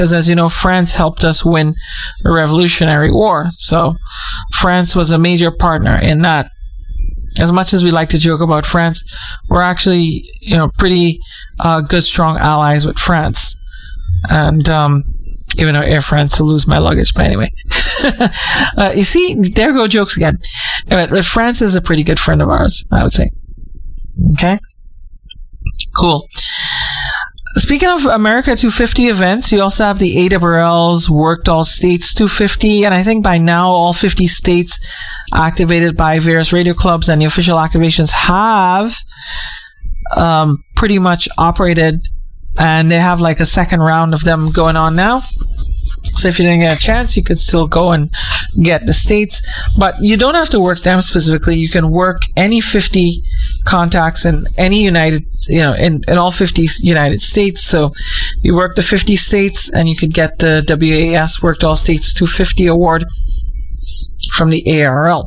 because, as you know, France helped us win the Revolutionary War. So France was a major partner in that. As much as we like to joke about France, we're actually, pretty good, strong allies with France. And even though Air France will lose my luggage, but anyway. You see, there go jokes again. But France is a pretty good friend of ours, I would say. Okay? Cool. Speaking of America 250 events, you also have the ARRL's Worked All States 250, and I think by now all 50 states activated by various radio clubs and the official activations have pretty much operated, and they have like a second round of them going on now. So if you didn't get a chance, you could still go and get the states, but you don't have to work them specifically. You can work any 50 contacts in any United, in all 50 United States. So you work the 50 states and you could get the WAS Worked All States 250 award from the ARRL.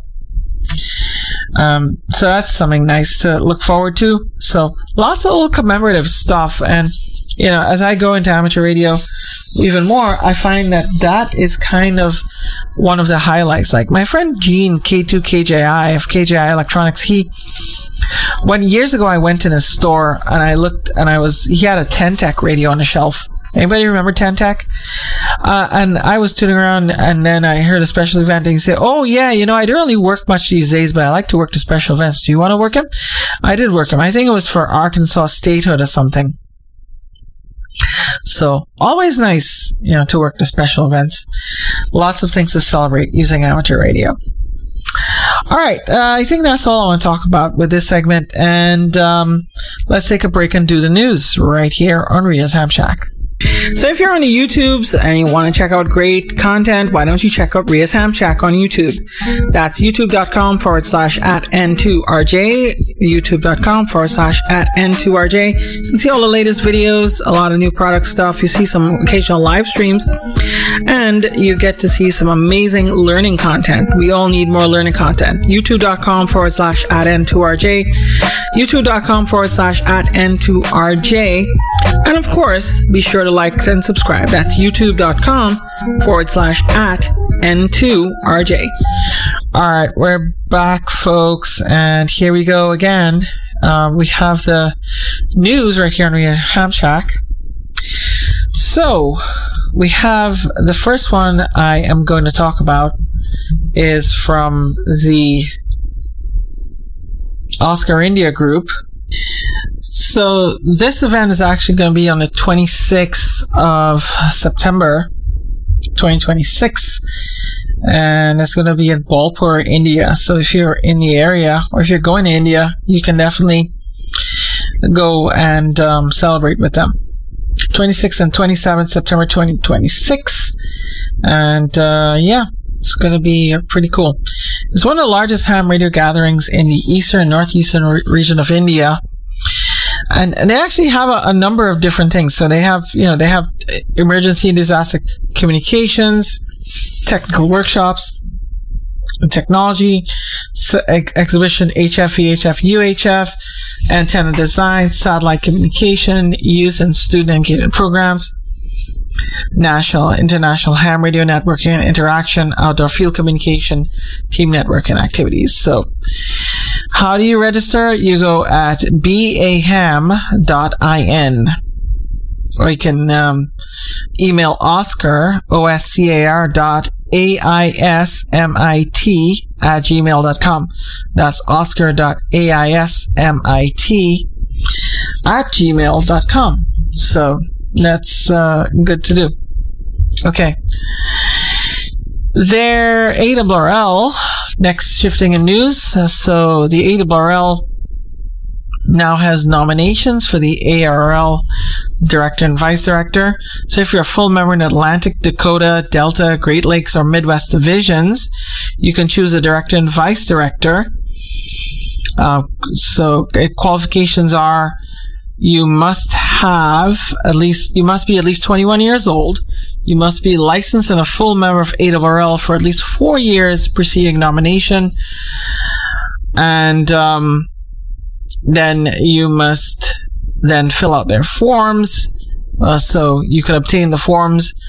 So that's something nice to look forward to. So lots of little commemorative stuff. And, as I go into amateur radio even more, I find that is kind of one of the highlights. Like my friend Gene, K2KJI of KJI Electronics, years ago I went in a store and I looked and he had a Ten-Tech radio on the shelf. Anybody remember Ten-Tech? And I was tuning around and then I heard a special event and he said, oh yeah, I don't really work much these days, but I like to work the special events. Do you want to work them? I did work them. I think it was for Arkansas statehood or something. So always nice, to work the special events. Lots of things to celebrate using amateur radio. All right. I think that's all I want to talk about with this segment. And let's take a break and do the news right here on Ria's Ham Shack. So if you're on the YouTubes and you want to check out great content, why don't you check out Ria's Ham Shack on YouTube? That's youtube.com/@N2RJ, youtube.com/@N2RJ. You can see all the latest videos, a lot of new product stuff. You see some occasional live streams, and you get to see some amazing learning content. We all need more learning content. youtube.com/@N2RJ, youtube.com/@N2RJ. And of course, be sure to like and subscribe. That's youtube.com/@N2RJ. All right, we're back, folks, and here we go again. We have the news right here on Ria's Ham Shack. So, we have the first one I am going to talk about is from the Oscar India group. So this event is actually going to be on the 26th of September, 2026. And it's going to be in Bolpur, India. So if you're in the area or if you're going to India, you can definitely go and celebrate with them. 26th and 27th September 2026. And it's going to be pretty cool. It's one of the largest ham radio gatherings in the eastern and northeastern region of India. And they actually have a number of different things. So they have emergency and disaster communications, technical workshops, technology, exhibition HF, UHF, antenna design, satellite communication, youth and student engagement programs, national, international ham radio networking and interaction, outdoor field communication, team networking activities. So how do you register? You go at baham.in, or you can email Oscar, oscar.aismit@gmail.com. That's oscar.aismit@gmail.com. So that's good to do. Okay. Their ARRL, next shifting in news. So the ARRL now has nominations for the ARRL director and vice director. So if you're a full member in Atlantic, Dakota, Delta, Great Lakes, or Midwest divisions, you can choose a director and vice director. So qualifications are you must be at least 21 years old. You must be licensed and a full member of ARRL for at least 4 years preceding nomination. And then you must then fill out their forms. So you can obtain the forms